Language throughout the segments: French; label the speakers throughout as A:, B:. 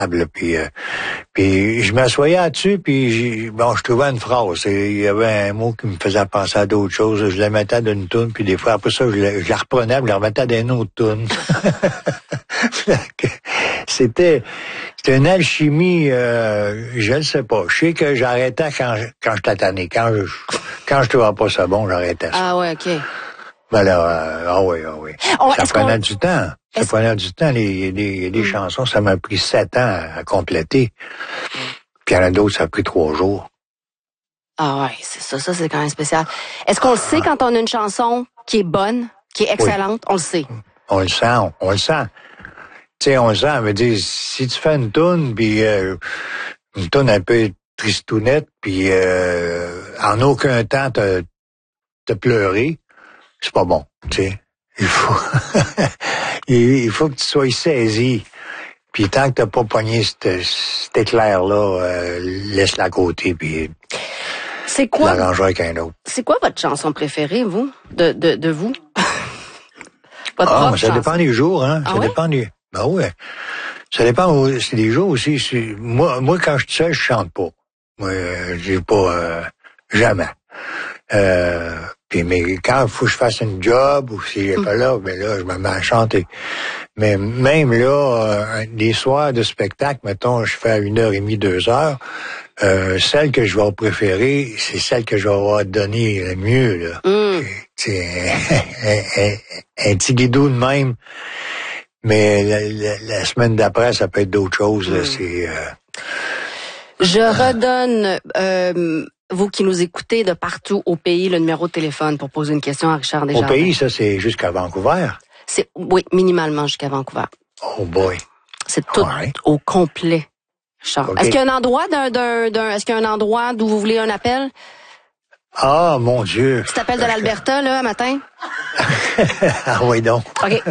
A: Puis je m'assoyais là-dessus, puis je trouvais une phrase. Il y avait un mot qui me faisait penser à d'autres choses. Je la mettais d'une toune, puis des fois, après ça, je la reprenais, puis je la remettais d'une autre toune. C'était une alchimie, je ne sais pas. Je sais que j'arrêtais quand j'étais tanné. Quand je trouvais pas ça bon, j'arrêtais ça.
B: Ah ouais, OK.
A: Ben là, ah oui. Ça prenait du temps. Ça prenait du temps. Les chansons, ça m'a pris 7 ans à compléter. Puis il y en a d'autres, ça a pris 3 jours.
B: Ah ouais, c'est ça. Ça, c'est quand même spécial. Est-ce qu'on le sait quand on a une chanson qui est bonne, qui est excellente? Oui. On le sait.
A: On le sent. Tu sais, on le sent. Veut dire, si tu fais une toune, puis une toune un peu tristounette, puis en aucun temps t'as pleuré, c'est pas bon, tu sais. Il faut que tu sois saisi. Puis tant que t'as pas pogné cet éclair-là, laisse-la à côté, puis
B: c'est quoi
A: l'arranger avec un autre.
B: C'est quoi votre chanson préférée, vous? De vous?
A: Ça dépend des jours, hein. Ça dépend des... Ben ouais. Ça dépend c'est des jours aussi. Moi, quand je suis seul, je chante pas. Moi, j'ai pas... jamais. Mais quand il faut que je fasse une job ou si j'ai pas là, ben là, je me mets à chanter. Mais même là, les soirs de spectacle, mettons, je fais à 1h30, 2h, celle que je vais préférer, c'est celle que je vais avoir donné le mieux, là. C'est un petit guidou de même. Mais la semaine d'après, ça peut être d'autres choses, là.
B: Je redonne, vous qui nous écoutez de partout au pays, le numéro de téléphone pour poser une question à Richard Desjardins.
A: Au pays, ça, c'est jusqu'à Vancouver?
B: Oui, minimalement jusqu'à Vancouver.
A: Oh boy.
B: C'est tout au complet, Richard. Okay. Est-ce qu'il y a un endroit est-ce qu'il y a un endroit d'où vous voulez un appel?
A: Ah, mon Dieu.
B: Petit appel de l'Alberta, là, matin?
A: Ah oui, donc.
B: OK.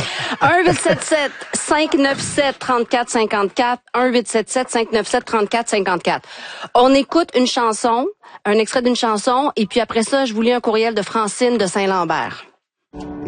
B: 1-877-597-3454. 1-877-597-3454. On écoute une chanson, un extrait d'une chanson, et puis après ça, je vous lis un courriel de Francine de Saint-Lambert.